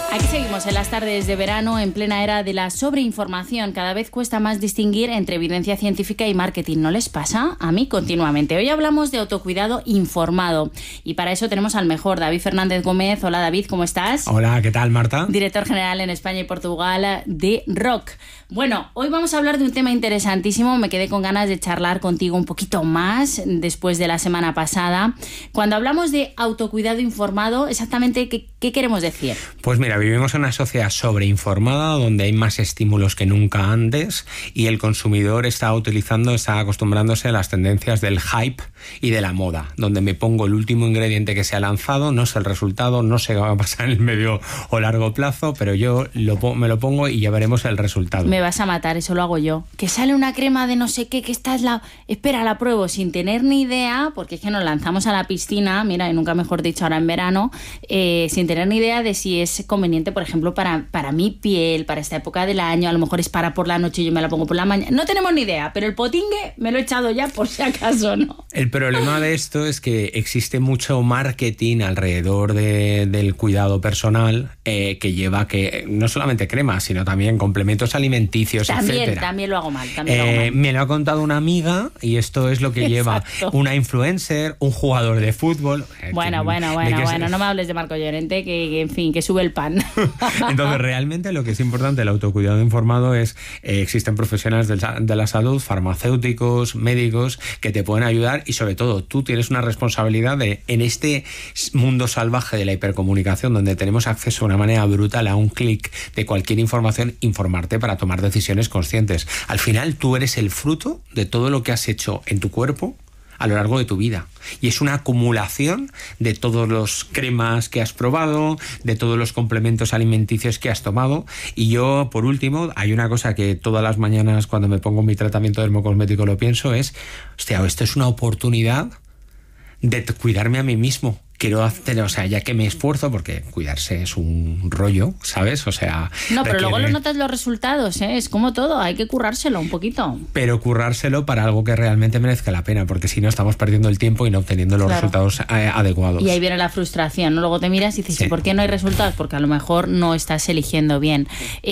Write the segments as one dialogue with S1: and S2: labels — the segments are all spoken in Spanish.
S1: Aquí seguimos en las tardes de verano, en plena era de la sobreinformación. Cada vez cuesta más distinguir entre evidencia científica y marketing. ¿No les pasa? A mí continuamente. Hoy hablamos de autocuidado informado. Y para eso tenemos al mejor, David Fernández Gómez. Hola David, ¿cómo estás?
S2: Hola, ¿qué tal, Marta?
S1: Director general en España y Portugal de ROC. Bueno, hoy vamos a hablar de un tema interesantísimo. Me quedé con ganas de charlar contigo un poquito más después de la semana pasada. Cuando hablamos de autocuidado informado, exactamente, ¿qué queremos decir?
S2: Pues mira, vivimos en una sociedad sobreinformada donde hay más estímulos que nunca antes y el consumidor está acostumbrándose a las tendencias del hype y de la moda, donde me pongo el último ingrediente que se ha lanzado, no sé el resultado, no sé qué va a pasar en el medio o largo plazo, pero yo me lo pongo y ya veremos el resultado.
S1: Me vas a matar, eso lo hago yo. Que sale una crema de no sé qué, que esta es la... Espera, la pruebo sin tener ni idea, porque es que nos lanzamos a la piscina, mira, y nunca mejor dicho ahora en verano, sin tener ni idea de si es conveniente, por ejemplo, para mi piel, para esta época del año, a lo mejor es para por la noche y yo me la pongo por la mañana. No tenemos ni idea, pero el potingue me lo he echado ya por si acaso, ¿no?
S2: El problema de esto es que existe mucho marketing alrededor del cuidado personal que lleva que no solamente cremas, sino también complementos alimenticios, etcétera.
S1: También lo hago mal.
S2: Me lo ha contado una amiga y esto es lo que lleva una influencer, un jugador de fútbol.
S1: Bueno, no me hables de Marco Llorente, que en fin, que sube el pan.
S2: Entonces, realmente lo que es importante, el autocuidado informado es, existen profesionales de la salud, farmacéuticos, médicos, que te pueden ayudar y sobre todo tú tienes una responsabilidad en este mundo salvaje de la hipercomunicación donde tenemos acceso de una manera brutal a un clic de cualquier información, informarte para tomar decisiones conscientes. Al final tú eres el fruto de todo lo que has hecho en tu cuerpo a lo largo de tu vida. Y es una acumulación de todos los cremas que has probado, de todos los complementos alimenticios que has tomado. Y yo, por último, hay una cosa que todas las mañanas cuando me pongo mi tratamiento dermocosmético lo pienso, es, hostia, esto es una oportunidad de cuidarme a mí mismo. Quiero hacer, o sea, ya que me esfuerzo, porque cuidarse es un rollo, ¿sabes? O sea...
S1: No, pero luego lo notas los resultados, ¿eh? Es como todo, hay que currárselo un poquito.
S2: Pero currárselo para algo que realmente merezca la pena, porque si no estamos perdiendo el tiempo y no obteniendo los resultados adecuados.
S1: Y ahí viene la frustración, ¿no? Luego te miras y dices, sí. ¿Y por qué no hay resultados? Porque a lo mejor no estás eligiendo bien.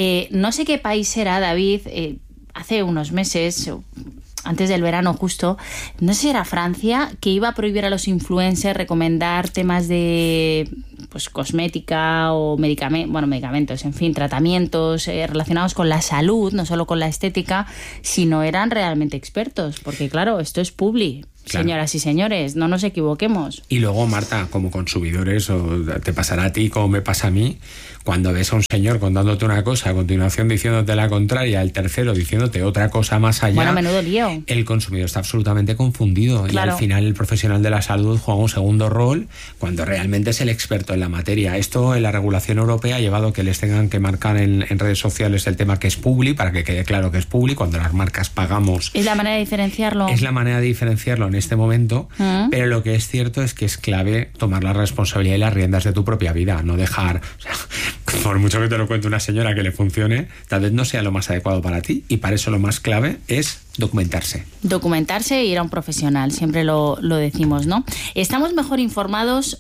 S1: No sé qué país será, David, hace unos meses... antes del verano justo, no sé si era Francia, que iba a prohibir a los influencers recomendar temas de pues cosmética o medicamentos, en fin, tratamientos relacionados con la salud, no solo con la estética, si no eran realmente expertos, porque claro, esto es publi. Claro. Señoras y señores, no nos equivoquemos.
S2: Y luego, Marta, como consumidores, o te pasará a ti como me pasa a mí, cuando ves a un señor contándote una cosa, a continuación diciéndote la contraria, el tercero diciéndote otra cosa más allá.
S1: Bueno, menudo lío.
S2: El consumidor está absolutamente confundido. Claro. Y al final el profesional de la salud juega un segundo rol cuando realmente es el experto en la materia. Esto en la regulación europea ha llevado que les tengan que marcar en redes sociales el tema que es publi, para que quede claro que es publi, cuando las marcas pagamos.
S1: ¿Es la manera de diferenciarlo?
S2: Es la manera de diferenciarlo en este momento, pero lo que es cierto es que es clave tomar la responsabilidad y las riendas de tu propia vida, no dejar, o sea, por mucho que te lo cuente una señora que le funcione, tal vez no sea lo más adecuado para ti, y para eso lo más clave es documentarse.
S1: Documentarse e ir a un profesional, siempre lo decimos, ¿no? ¿Estamos mejor informados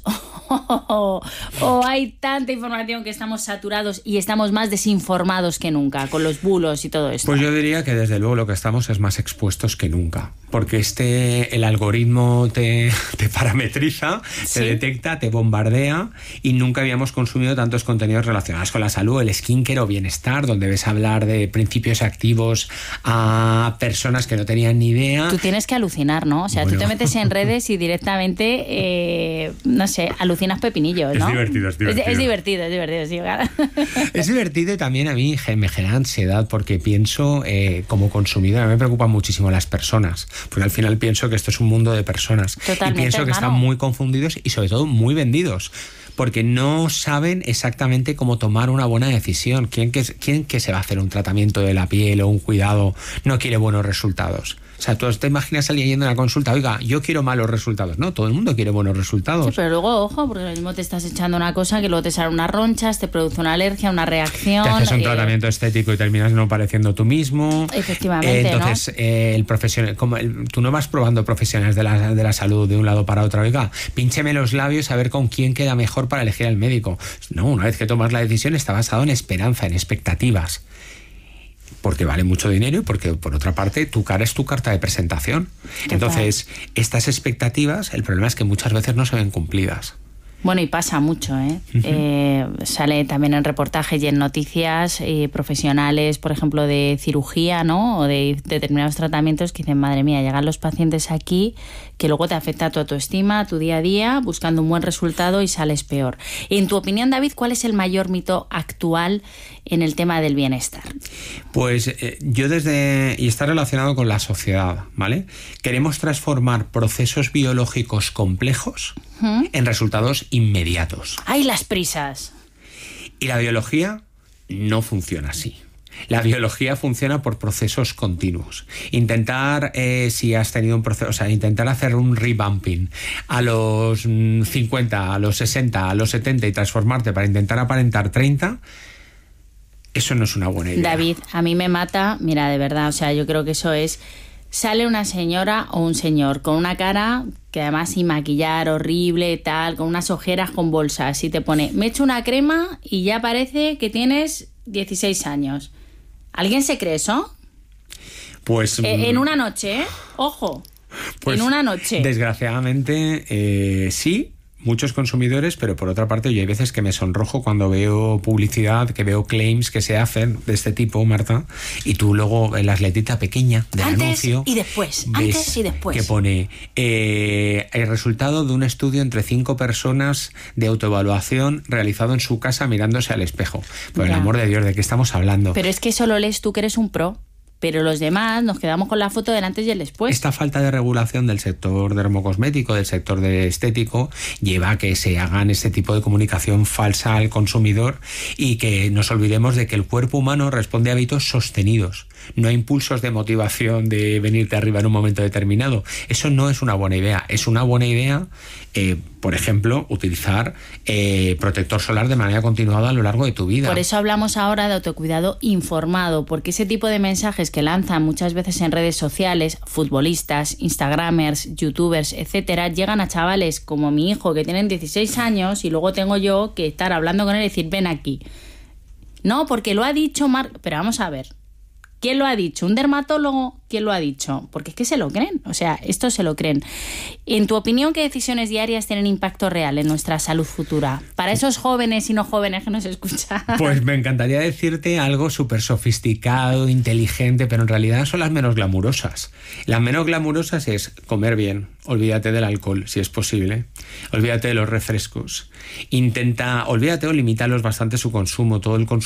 S1: o hay tanta información que estamos saturados y estamos más desinformados que nunca con los bulos y todo esto?
S2: Pues yo diría que desde luego lo que estamos es más expuestos que nunca, porque el algoritmo te parametriza, ¿sí? Te detecta, te bombardea, y nunca habíamos consumido tantos contenidos relacionados con la salud, el skincare o bienestar, donde ves hablar de principios activos a personas que no tenían ni idea.
S1: Tú tienes que alucinar, ¿no? O sea, bueno, tú te metes en redes y directamente, no sé, alucinas pepinillos, ¿no?
S2: Es divertido.
S1: Es divertido, sí.
S2: Es divertido, y también a mí me genera ansiedad, porque pienso, como consumidor, a mí me preocupan muchísimo las personas, porque al final pienso que esto es un mundo de personas.
S1: Totalmente,
S2: y pienso que están muy confundidos y sobre todo muy vendidos, porque no saben exactamente cómo tomar una buena decisión. ¿Quién que se va a hacer un tratamiento de la piel o un cuidado no quiere buenos resultados? O sea, tú te imaginas a alguien yendo a una consulta, oiga, yo quiero malos resultados. No, todo el mundo quiere buenos resultados.
S1: Sí, pero luego, ojo, porque lo mismo te estás echando una cosa que luego te salen unas ronchas, te produce una alergia, una reacción.
S2: Te haces un tratamiento estético y terminas no pareciendo tú mismo.
S1: Efectivamente,
S2: entonces, ¿no? El profesional, tú no vas probando profesionales de la salud de un lado para otro. Oiga, píncheme los labios a ver con quién queda mejor mejor para elegir al médico. No, una vez que tomas la decisión está basado en esperanza, en expectativas. Porque vale mucho dinero y porque, por otra parte, tu cara es tu carta de presentación. Total. Entonces, estas expectativas, el problema es que muchas veces no se ven cumplidas.
S1: Bueno, y pasa mucho, ¿eh? Sale también en reportajes y en noticias profesionales, por ejemplo, de cirugía, ¿no? O de determinados tratamientos que dicen, madre mía, llegan los pacientes aquí que luego te afecta a tu autoestima, a tu día a día, buscando un buen resultado y sales peor. En tu opinión, David, ¿cuál es el mayor mito actual en el tema del bienestar?
S2: Pues y está relacionado con la sociedad, ¿vale? Queremos transformar procesos biológicos complejos en resultados inmediatos.
S1: ¡Ay, las prisas!
S2: Y la biología no funciona así. La biología funciona por procesos continuos. Intentar, si has tenido un proceso, o sea, intentar hacer un revamping a los 50, a los 60, a los 70 y transformarte para intentar aparentar 30, eso no es una buena idea.
S1: David, a mí me mata, mira, de verdad, o sea, yo creo que eso es... Sale una señora o un señor con una cara que además sin maquillar, horrible, tal, con unas ojeras con bolsas y te pone, me echo una crema y ya parece que tienes 16 años. ¿Alguien se cree eso?
S2: Pues...
S1: en una noche, ¿eh? Ojo,
S2: pues,
S1: en una noche.
S2: Desgraciadamente, sí. Muchos consumidores, pero por otra parte yo hay veces que me sonrojo cuando veo publicidad, que veo claims que se hacen de este tipo, Marta, y tú luego en la letita pequeña del anuncio
S1: y después,
S2: ves
S1: antes y después,
S2: que pone el resultado de un estudio entre 5 personas de autoevaluación realizado en su casa mirándose al espejo. Por el amor de Dios, ¿de qué estamos hablando?
S1: Pero es que eso lo lees tú que eres un pro. Pero los demás nos quedamos con la foto del antes y el después.
S2: Esta falta de regulación del sector dermocosmético, del sector de estético, lleva a que se hagan este tipo de comunicación falsa al consumidor y que nos olvidemos de que el cuerpo humano responde a hábitos sostenidos, no a impulsos de motivación de venirte arriba en un momento determinado. Eso no es una buena idea. Es una buena idea, por ejemplo, utilizar protector solar de manera continuada a lo largo de tu vida.
S1: Por eso hablamos ahora de autocuidado informado, porque ese tipo de mensajes que lanzan muchas veces en redes sociales, futbolistas, instagramers, youtubers, etcétera, llegan a chavales como mi hijo que tienen 16 años y luego tengo yo que estar hablando con él y decir, ven aquí. No, porque lo ha dicho Pero vamos a ver. ¿Quién lo ha dicho? ¿Un dermatólogo? ¿Quién lo ha dicho? Porque es que se lo creen, o sea, esto se lo creen. En tu opinión, ¿qué decisiones diarias tienen impacto real en nuestra salud futura? Para esos jóvenes y no jóvenes que nos escuchan.
S2: Pues me encantaría decirte algo súper sofisticado, inteligente, pero en realidad son las menos glamurosas. Las menos glamurosas es comer bien, olvídate del alcohol, si es posible, olvídate de los refrescos, olvídate o limítalos bastante su consumo, todo el consumo